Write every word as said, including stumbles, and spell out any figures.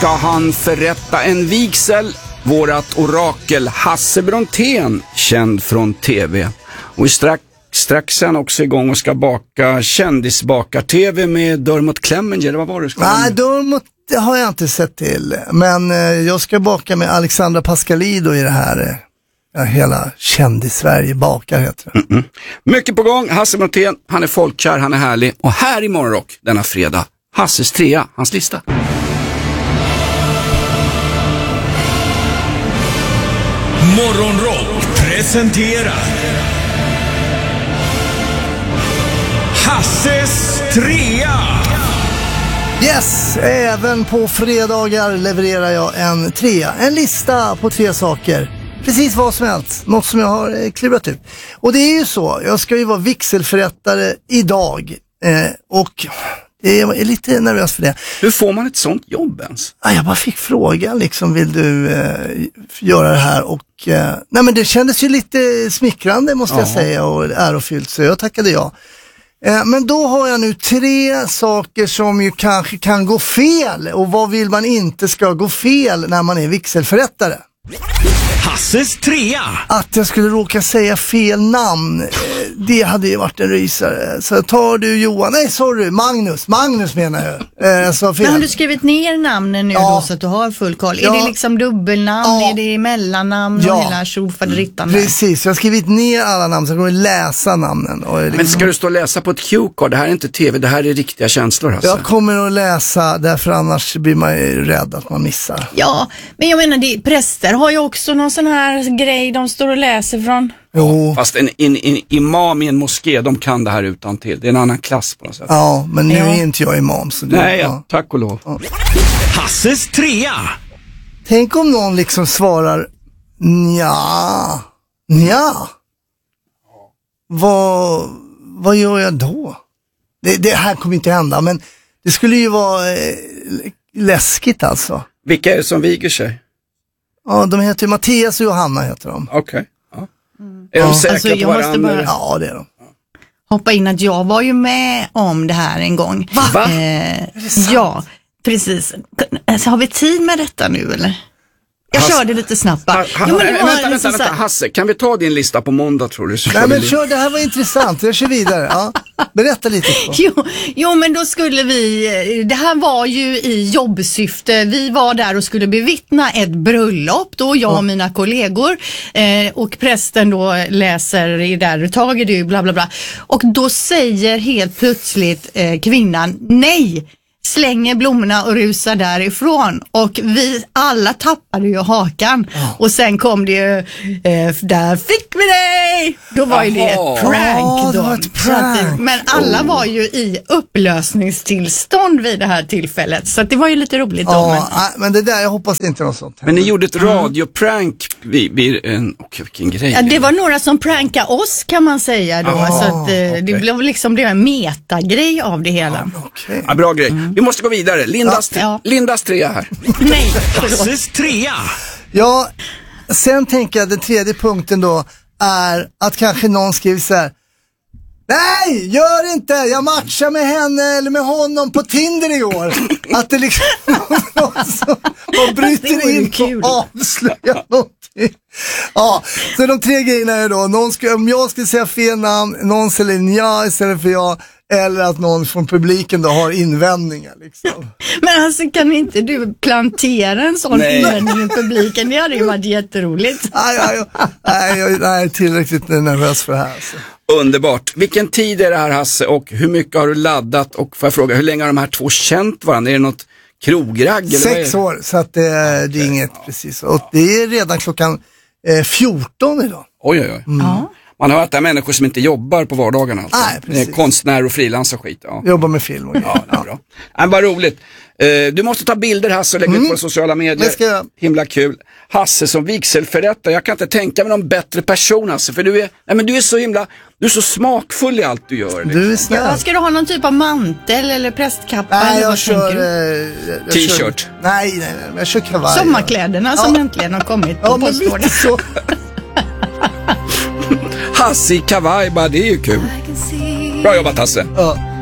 ska han förrätta en vigsel. Vårat orakel Hasse Brontén, känd från tv. Och strax, strax är han också igång och ska baka kändisbakar-tv med Dermot Clemenger. Vad var det? Nej, Dermot har jag inte sett till. Men eh, jag ska baka med Alexandra Pascalido i det här. Eh, hela kändis-Sverige bakar heter det. Mm-mm. Mycket på gång. Hasse Brontén, han är folkkär, han är härlig. Och här i Morgonrock denna fredag, Hasses trea, hans lista. Morgonrock presenterar Hasses trea. Yes, även på fredagar levererar jag en trea. En lista på tre saker. Precis vad som helst. Något som jag har eh, klurat ut. Och det är ju så, jag ska ju vara vigselförrättare idag. Eh, och jag är lite nervös för det. Hur får man ett sånt jobb ens? Ah, jag bara fick frågan liksom, vill du eh, göra det här? Och eh, nej, men det kändes ju lite smickrande måste ja. jag säga och ärofyllt, så jag tackade ja. Eh, men då har jag nu tre saker som ju kanske kan gå fel. Och vad vill man inte ska gå fel när man är vigselförrättare? Hasses trea. Att jag skulle råka säga fel namn, eh, det hade ju varit en rysare. Så tar du Johan, nej sorry, Magnus, Magnus menar jag. Eh, så fel. Men har du skrivit ner namnen nu ja. då så att du har full koll? Ja. Är det liksom dubbelnamn, ja. är det mellannamn ja. och hela tjofaderittan? Precis, jag har skrivit ner alla namn så jag kommer läsa namnen. Och liksom... Men ska du stå och läsa på ett cue-card? Det här är inte tv, det här är riktiga känslor. Alltså. Jag kommer att läsa, därför annars blir man ju rädd att man missar. Ja, men jag menar, det, präster har ju också någon sån här grej de står och läser från. Jo. Fast en, en, en imam i en moské, de kan det här utan till. Det är en annan klass på något sätt. Ja, men nu ja. är inte jag imam. Så det, Nej, ja. tack och lov. Ja. Hasses trea. Tänk om någon liksom svarar nja, nja. Vad, vad gör jag då? Det, det här kommer inte hända, men det skulle ju vara eh, läskigt alltså. Vilka är det som viger sig? Ja, de heter ju Mattias och Johanna heter de. Okej. Okay. Ja. Mm. Är de ja. säkra alltså, på jag måste varandra? bara... Ja, det är de. Hoppa in att jag var ju med om det här en gång. Va? Va? Eh, ja, precis. Alltså, har vi tid med detta nu eller? Jag Hasse, körde lite snabbt bara. Ha, ha, jo, men vänta, vänta, vänta, vänta, här... Hasse, kan vi ta din lista på måndag tror du? Nej men kör, det här var intressant, jag kör vidare. Ja. Berätta lite. Jo, jo, men då skulle vi, det här var ju i jobbsyfte. Vi var där och skulle bevittna ett bröllop, då jag och mina kollegor. Eh, och prästen då läser i där, tager du, bla bla bla. Och då säger helt plötsligt eh, kvinnan nej. Slänger blommorna och rusar därifrån. Och vi alla tappade ju hakan. Oh. Och sen kom det ju, eh, där fick vi dig! Då var ju det ett prank. Oh, då. det var ett prank. Att, men alla oh. var ju i upplösningstillstånd vid det här tillfället. Så att det var ju lite roligt. Oh, då, men... Ah, men det där, jag hoppas inte något sånt. Men ni gjorde ett radioprank vid, vid en, oh, vilken grej. Ja, det var några som prankade oss kan man säga då. Oh, så att, eh, okay. Det blev liksom det en metagrej av det hela. Ah, okay. Ja, bra grej. Mm. Vi måste gå vidare. Lindas, ja. Ja. Lindas trea här. Nej, Hasses trea. Ja, sen tänker jag den tredje punkten då är att kanske någon skriver så här: nej, gör inte, jag matchar med henne eller med honom på Tinder igår. Att det liksom någon som man bryter in och avslöjar någonting. Ja, så de tre grejerna är då, någon ska, om jag skulle säga fel namn, någon säger nja istället för jag, eller att någon från publiken då har invändningar liksom. Men alltså kan inte du plantera en sån nej. invändning i publiken? Det hade ju varit jätteroligt. Nej, nej, nej, jag, jag är tillräckligt nervös för det här alltså. Underbart. Vilken tid är det här Hasse och hur mycket har du laddat och får jag fråga, hur länge har de här två känt varandra? Är det något krogragg? Eller Sex år, så att det, okay. det är inget ja. precis. Och det är redan klockan eh, fjorton idag. Oj, oj, oj. Mm. Ja. Man har att det är människor som inte jobbar på vardagarna. Alltså. Nej, precis. Det är konstnär och frilans och skit. Ja. Jobbar med film och ja, det är bra. Ja, vad roligt. Uh, du måste ta bilder Hasse och lägga mm. ut på sociala medier. Det ska jag. Himla kul. Hasse som vigselförrättare. Jag kan inte tänka mig någon bättre person Hasse. För du är, nej, men du är så himla, du är så smakfull i allt du gör. Liksom. Du är snäll. Ja, ska du ha någon typ av mantel eller prästkappa? Nej, eller jag vad kör... du? Eh, T-shirt. Nej, nej, nej, jag kör kavaj. Sommarkläderna ja. som äntligen har kommit på ja, postlådan. Så. Hasse i kavaj, bara det är ju kul. Bra jobbat Hasse. Ja.